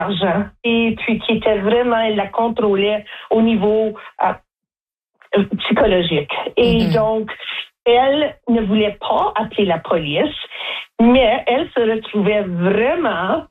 argent et puis qui était vraiment, elle la contrôlait au niveau psychologique. Et donc, elle ne voulait pas appeler la police, mais elle se retrouvait vraiment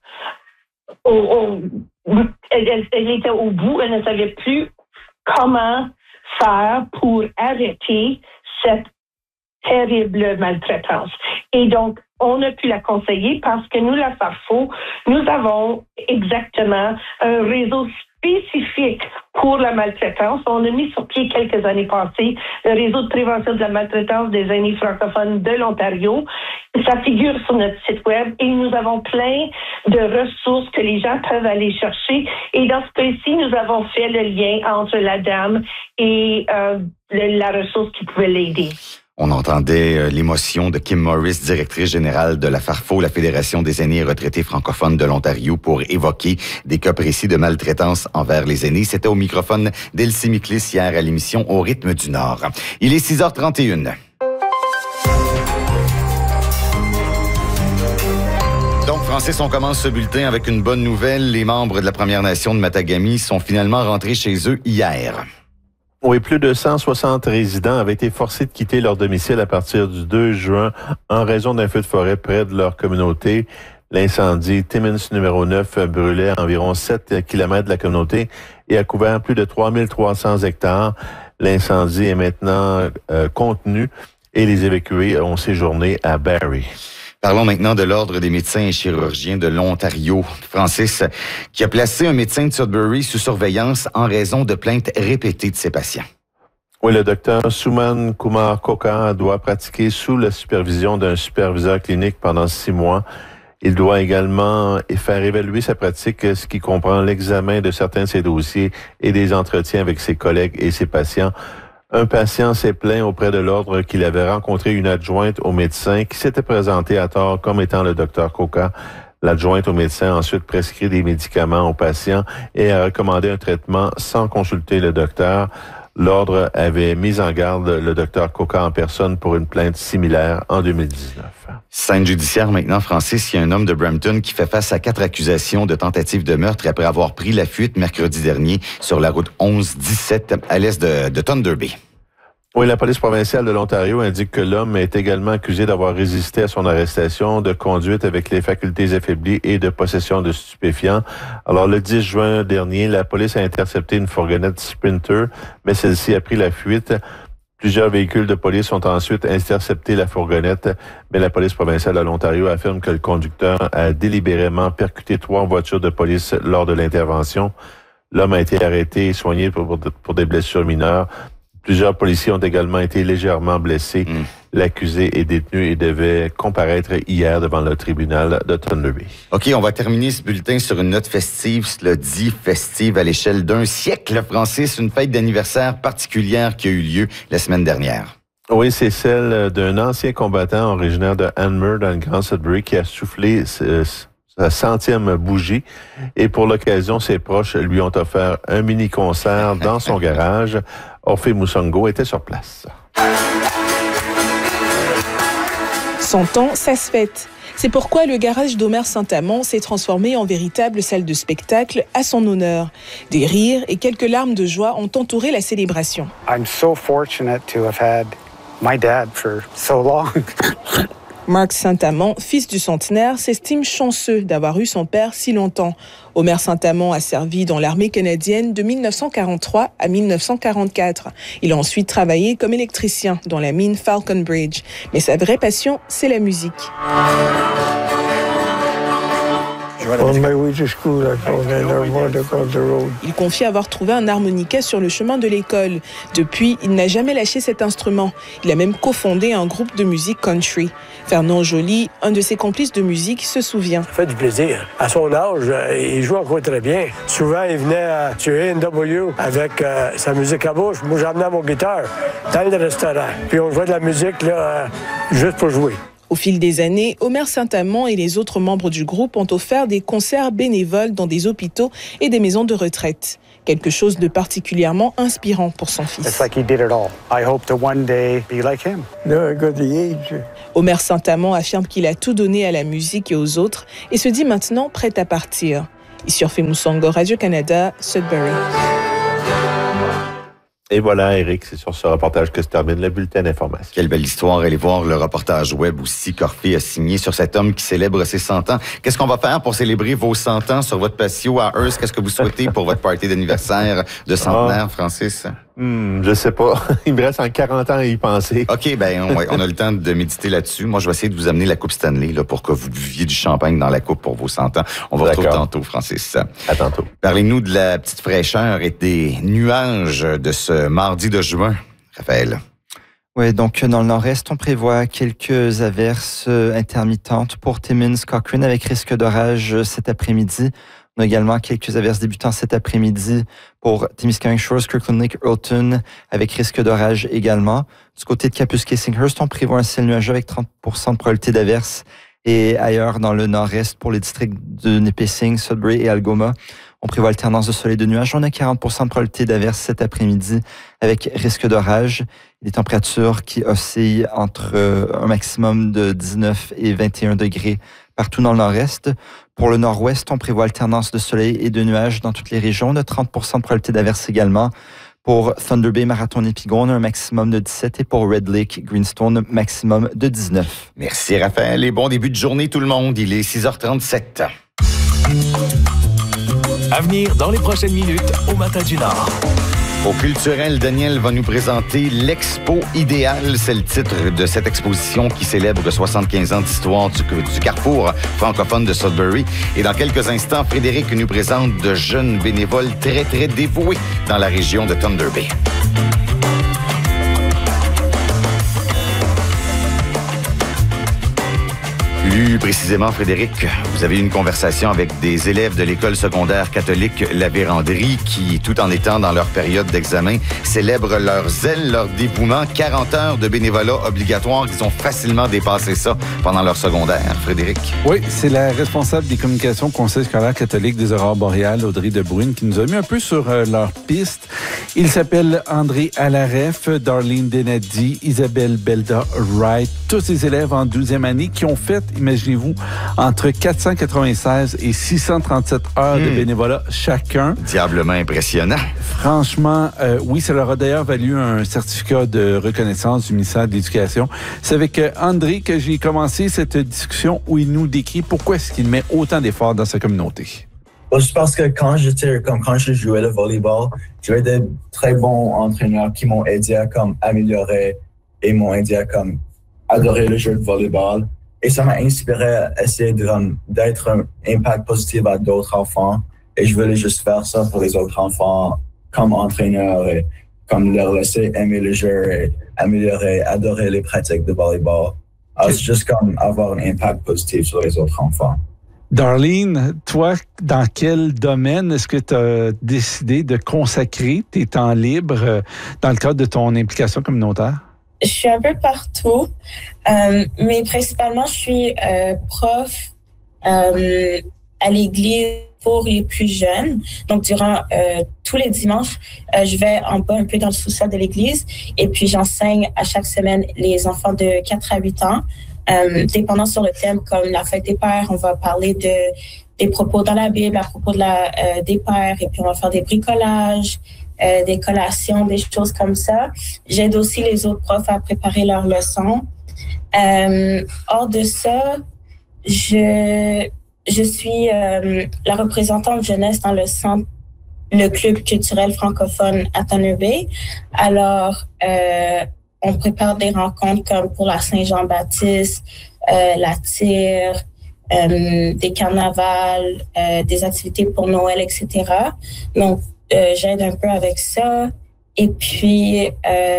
elle était au bout, elle ne savait plus comment faire pour arrêter cette terrible maltraitance. Et donc, on a pu la conseiller parce que nous, la FARFO, nous avons exactement un réseau spécifique pour la maltraitance. On a mis sur pied quelques années passées le réseau de prévention de la maltraitance des aînés francophones de l'Ontario. Ça figure sur notre site web et nous avons plein de ressources que les gens peuvent aller chercher. Et dans ce cas-ci, nous avons fait le lien entre la dame et la ressource qui pouvait l'aider. On entendait l'émotion de Kim Morris, directrice générale de la FARFO, la Fédération des aînés et retraités francophones de l'Ontario, pour évoquer des cas précis de maltraitance envers les aînés. C'était au microphone d'Elsie Miklis hier à l'émission Au rythme du Nord. Il est 6h31. Donc, Francis, on commence ce bulletin avec une bonne nouvelle. Les membres de la Première Nation de Matagami sont finalement rentrés chez eux hier. Oui, plus de 160 résidents avaient été forcés de quitter leur domicile à partir du 2 juin en raison d'un feu de forêt près de leur communauté. L'incendie Timmins numéro 9 brûlait à environ 7 km de la communauté et a couvert plus de 3300 hectares. L'incendie est maintenant contenu et les évacués ont séjourné à Barrie. Parlons maintenant de l'Ordre des médecins et chirurgiens de l'Ontario. Francis, qui a placé un médecin de Sudbury sous surveillance en raison de plaintes répétées de ses patients. Oui, le docteur Suman Kumar Koka doit pratiquer sous la supervision d'un superviseur clinique pendant 6 mois. Il doit également faire évaluer sa pratique, ce qui comprend l'examen de certains de ses dossiers et des entretiens avec ses collègues et ses patients. Un patient s'est plaint auprès de l'Ordre qu'il avait rencontré une adjointe au médecin qui s'était présentée à tort comme étant le docteur Koka. L'adjointe au médecin a ensuite prescrit des médicaments au patient et a recommandé un traitement sans consulter le docteur. L'Ordre avait mis en garde le docteur Koka en personne pour une plainte similaire en 2019. Scène judiciaire maintenant, Francis. Il y a un homme de Brampton qui fait face à 4 accusations de tentative de meurtre après avoir pris la fuite mercredi dernier sur la route 11-17 à l'est de Thunder Bay. Oui, la police provinciale de l'Ontario indique que l'homme est également accusé d'avoir résisté à son arrestation, de conduite avec les facultés affaiblies et de possession de stupéfiants. Alors, le 10 juin dernier, la police a intercepté une fourgonnette Sprinter, mais celle-ci a pris la fuite. Plusieurs véhicules de police ont ensuite intercepté la fourgonnette, mais la police provinciale de l'Ontario affirme que le conducteur a délibérément percuté 3 voitures de police lors de l'intervention. L'homme a été arrêté et soigné pour des blessures mineures. Plusieurs policiers ont également été légèrement blessés. L'accusé est détenu et devait comparaître hier devant le tribunal de Thunder Bay. OK, on va terminer ce bulletin sur une note festive, cela dit festive à l'échelle d'un siècle, Francis, une fête d'anniversaire particulière qui a eu lieu la semaine dernière. Oui, c'est celle d'un ancien combattant originaire de Anmer dans le Grand Sudbury qui a soufflé sa 100e bougie. Et pour l'occasion, ses proches lui ont offert un mini-concert dans son garage. Orphée Moussango était sur place. 100 ans, ça se fête. C'est pourquoi le garage d'Omer Saint-Amand s'est transformé en véritable salle de spectacle à son honneur. Des rires et quelques larmes de joie ont entouré la célébration. I'm so fortunate to have had my dad for so long. Mark Saint-Amand, fils du centenaire, s'estime chanceux d'avoir eu son père si longtemps. Omer Saint-Amand a servi dans l'armée canadienne de 1943 à 1944. Il a ensuite travaillé comme électricien dans la mine Falcon Bridge. Mais sa vraie passion, c'est la musique. Il confie avoir trouvé un harmonica sur le chemin de l'école. Depuis, il n'a jamais lâché cet instrument. Il a même cofondé un groupe de musique country. Fernand Joly, un de ses complices de musique, se souvient. Ça fait du plaisir. À son âge, il joue encore très bien. Souvent, il venait sur A&W avec sa musique à bouche. Moi, j'emmenais mon guitare dans le restaurant. Puis on jouait de la musique là, juste pour jouer. Au fil des années, Omer Saint-Amand et les autres membres du groupe ont offert des concerts bénévoles dans des hôpitaux et des maisons de retraite. Quelque chose de particulièrement inspirant pour son fils. It's like he did it all. I hope to one day be like him. No, I got the age. Omer Saint-Amand affirme qu'il a tout donné à la musique et aux autres et se dit maintenant prêt à partir. Ici Orphée Moussango, Radio-Canada, Sudbury. Et voilà, Eric, c'est sur ce reportage que se termine le bulletin d'information. Quelle belle histoire. Allez voir le reportage web aussi qu'Orphée a signé sur cet homme qui célèbre ses 100 ans. Qu'est-ce qu'on va faire pour célébrer vos 100 ans sur votre patio à Hearst? Qu'est-ce que vous souhaitez pour votre party d'anniversaire de centenaire, Francis? Je sais pas. Il me reste en 40 ans à y penser. OK, on a le temps de méditer là-dessus. Moi, je vais essayer de vous amener la Coupe Stanley là, pour que vous buviez du champagne dans la coupe pour vos 100 ans. On va retrouver tantôt, Francis. À tantôt. Parlez-nous de la petite fraîcheur et des nuages de ce mardi de juin, Raphaël. Oui, donc dans le nord-est, on prévoit quelques averses intermittentes pour Timmins, Cochrane avec risque d'orage cet après-midi. On a également quelques averses débutants cet après-midi pour Témiscamingue Shores, Kirkland Lake, Earlton, avec risque d'orage également. Du côté de Kapuskasing-Hearst, on prévoit un ciel nuageux avec 30% de probabilité d'averse. Et ailleurs, dans le nord-est, pour les districts de Nipissing, Sudbury et Algoma, on prévoit alternance de soleil et de nuages. On a 40% de probabilité d'averse cet après-midi avec risque d'orage. Des températures qui oscillent entre un maximum de 19 et 21 degrés partout dans le nord-est. Pour le nord-ouest, on prévoit alternance de soleil et de nuages dans toutes les régions. On a 30% de probabilité d'averse également. Pour Thunder Bay, Marathon et Pigon, on a un maximum de 17 et pour Red Lake, Greenstone, maximum de 19. Merci Raphaël et bon début de journée tout le monde. Il est 6h37. À venir dans les prochaines minutes au Matin du Nord. Au culturel, Daniel va nous présenter l'Expo idéale. C'est le titre de cette exposition qui célèbre 75 ans d'histoire du carrefour francophone de Sudbury. Et dans quelques instants, Frédéric nous présente de jeunes bénévoles très, très dévoués dans la région de Thunder Bay. Plus précisément, Frédéric, vous avez eu une conversation avec des élèves de l'école secondaire catholique La Vérandrie qui, tout en étant dans leur période d'examen, célèbrent leur zèle, leur dévouement. 40 heures de bénévolat obligatoire. Ils ont facilement dépassé ça pendant leur secondaire. Frédéric? Oui, c'est la responsable des communications au Conseil scolaire catholique des Aurores boréales, Audrey De Bruyne, qui nous a mis un peu sur leur piste. Ils s'appellent André Alaref, Darlene Denadi, Isabelle Belda Wright, tous ces élèves en 12e année qui ont fait, imaginez-vous, entre 496 et 637 heures de bénévolat chacun. Diablement impressionnant. Franchement, oui, ça leur a d'ailleurs valu un certificat de reconnaissance du ministère de l'Éducation. C'est avec André que j'ai commencé cette discussion où il nous décrit pourquoi est-ce qu'il met autant d'efforts dans sa communauté. Je pense que quand je jouais le volleyball, j'avais de très bons entraîneurs qui m'ont aidé à améliorer et m'ont aidé à adorer le jeu de volleyball. Et ça m'a inspiré à essayer d'être un impact positif à d'autres enfants. Et je voulais juste faire ça pour les autres enfants comme entraîneur et comme leur laisser aimer le jeu et améliorer, adorer les pratiques de volleyball. Alors, c'est juste avoir un impact positif sur les autres enfants. Darlene, toi, dans quel domaine est-ce que tu as décidé de consacrer tes temps libres dans le cadre de ton implication communautaire? Je suis un peu partout, mais principalement, je suis prof à l'église pour les plus jeunes. Donc, durant tous les dimanches, je vais en bas un peu dans le sous-sol de l'église et puis j'enseigne à chaque semaine les enfants de 4 à 8 ans. Dépendant sur le thème comme la fête des pères, on va parler des propos dans la Bible à propos de des pères et puis on va faire des bricolages, des collations, des choses comme ça. J'aide aussi les autres profs à préparer leurs leçons. Hors de ça, je suis la représentante jeunesse dans le club culturel francophone à Thunder Bay. Alors, on prépare des rencontres comme pour la Saint-Jean-Baptiste, la tire, des carnavals, des activités pour Noël, etc. Donc, j'aide un peu avec ça. Et puis,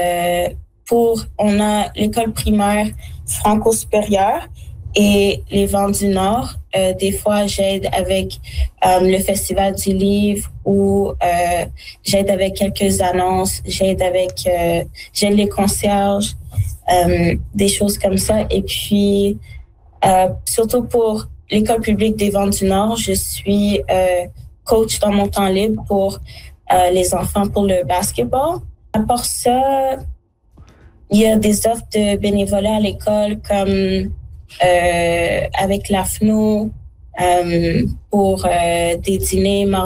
on a l'école primaire franco-supérieure et les Vents du Nord. Des fois, j'aide avec le Festival du Livre ou j'aide avec quelques annonces, j'aide les concierges, des choses comme ça. Et puis, surtout pour l'école publique des Vents du Nord, je suis coach dans mon temps libre pour les enfants pour le basketball. À part ça, il y a des offres de bénévolat à l'école comme avec l'AFNO pour des dîners